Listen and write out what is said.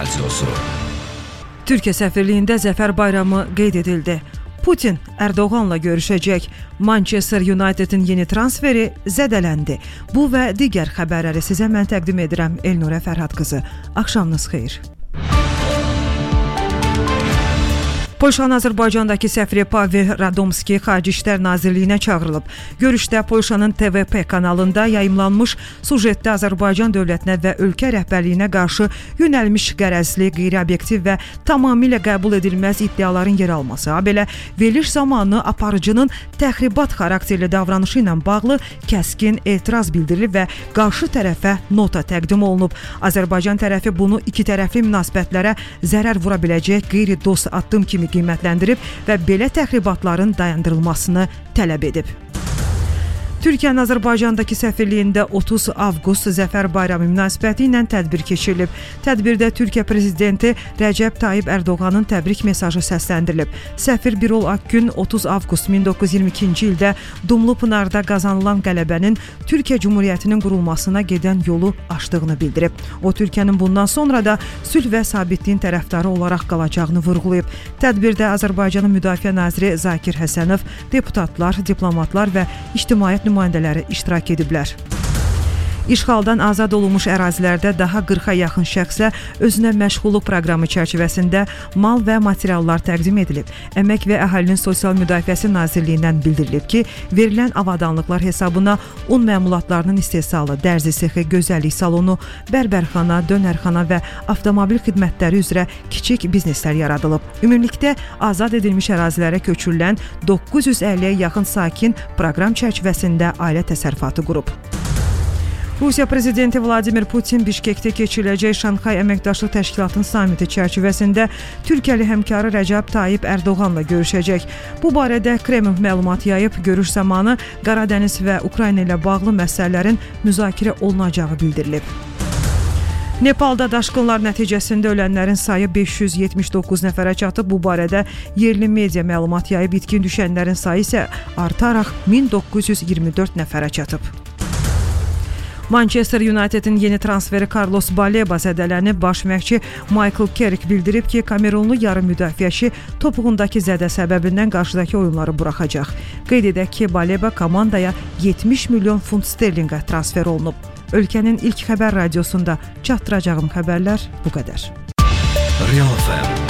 Radiosu. Türkiyə səfirliyində Zəfər bayramı qeyd edildi. Putin Erdoğanla görüşəcək. Manchester United'in yeni transferi zədələndi. Bu və digər xəbərləri sizə mən təqdim edirəm. Elnurə Fərhad qızı. Axşamınız xeyir. Polşanın Azərbaycandakı səfiri Pavel Radomski Xarici İşlər Nazirliyinə çağırılıb. Görüşdə Polşanın TVP kanalında yayımlanmış sujetdə Azərbaycan dövlətinə və ölkə rəhbərliyinə qarşı yönəlmiş qərəzli, qeyri-obyektiv və tamamilə qəbul edilməz iddiaların yer alması, habelə veriliş zamanı aparıcının təxribat xarakterli davranışı ilə bağlı kəskin etiraz bildirilib və qarşı tərəfə nota təqdim olunub. Azərbaycan tərəfi bunu iki tərəfli münasibətlərə zərər vura biləcək qeyri-dost addım kimi qiymətləndirib və belə təxribatların dayandırılmasını tələb edib. Türkiyənin Azərbaycandakı səfirliyində 30 avqust Zəfər bayramı münasibəti ilə tədbir keçirilib. Tədbirdə Türkiyə prezidenti Rəcəb Tayyib Erdoğanın təbrik mesajı səsləndirilib. Səfir Birol Akgün 30 avqust 1922-ci ildə Dumlupınarda qazanılan qələbənin Türkiyə Cumhuriyyətinin qurulmasına gedən yolu açdığını bildirib. O, Türkiyənin bundan sonra da sülh və sabitliyin tərəfdarı olaraq qalacağını vurğulayıb. Tədbirdə Azərbaycanın Müdafiə naziri Zakir Həsənov, deputatlar, diplomatlar və ictimaiyyət nümayəndələri iştirak ediblər. İşğaldan azad olunmuş ərazilərdə daha 40-a yaxın şəxsə özünə məşğulluq proqramı çərçivəsində mal və materiallar təqdim edilib. Əmək və Əhalinin Sosial Müdafiəsi Nazirliyindən bildirilib ki, verilən avadanlıqlar hesabına un məmulatlarının istehsalı, dərzi sexi, gözəllik salonu, bərbərxana, dönərxana və avtomobil xidmətləri üzrə kiçik bizneslər yaradılıb. Ümumilikdə azad edilmiş ərazilərə köçürülən 950-yə yaxın sakin proqram çərçivəsində ailə təsərrüfatı qurub. Rusiya prezidenti Vladimir Putin Bişkekdə keçiriləcək Şanxay Əməkdaşlıq Təşkilatının samiti çərçivəsində Türkiyəli həmkarı Rəcəb Tayyib Erdoğanla görüşəcək. Bu barədə Kreml məlumat yayıb, görüş zamanı Qaradəniz və Ukrayna ilə bağlı məsələlərin müzakirə olunacağı bildirilib. Nepalda daşqınlar nəticəsində ölənlərin sayı 579 nəfərə çatıb. Bu barədə yerli media məlumat yayıb, itkin düşənlərin sayı isə artaraq 1924 nəfərə çatıb. Manchester United'in yeni transferi Carlos Baleba zədələnib. Baş məşqçi Michael Carrick bildirib ki, Kamerunlu yarım müdafiəçi topuğundakı zədə səbəbindən qarşıdakı oyunları buraxacaq. Qeyd edək ki, Baleba komandaya 70 milyon funt sterlinqə transfer olunub. Ölkənin ilk xəbər radiosunda çatdıracağım xəbərlər bu qədər. Real FM